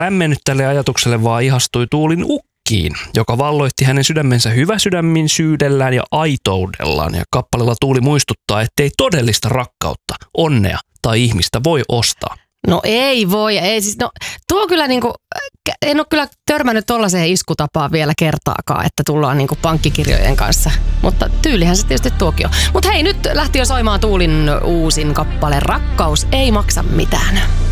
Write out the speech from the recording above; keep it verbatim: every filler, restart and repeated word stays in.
Lämmennyt tälle ajatukselle vaan ihastui Tuulin ukkiin, joka valloitti hänen sydämensä hyväsydäminsyydellään ja aitoudellaan. Ja kappaleella Tuuli muistuttaa, ettei todellista rakkautta, onnea tai ihmistä voi ostaa. No ei voi, ei siis, no tuo kyllä niinku, en ole kyllä törmännyt tollaiseen iskutapaan vielä kertaakaan, että tullaan niinku pankkikirjojen kanssa, mutta tyylihän se tietysti tuokin on. Mutta hei, nyt lähti jo soimaan Tuulin uusin kappale Rakkaus ei maksa mitään.